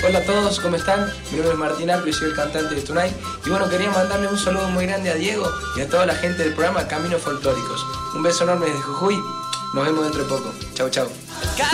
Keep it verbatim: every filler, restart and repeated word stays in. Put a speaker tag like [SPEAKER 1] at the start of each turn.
[SPEAKER 1] Hola a todos, ¿cómo están? Mi nombre es Martín Arco y soy el cantante de Tonight. Y bueno, quería mandarle un saludo muy grande a Diego y a toda la gente del programa Caminos Folclóricos. Un beso enorme desde Jujuy. Nos vemos dentro de poco. Chau, chau.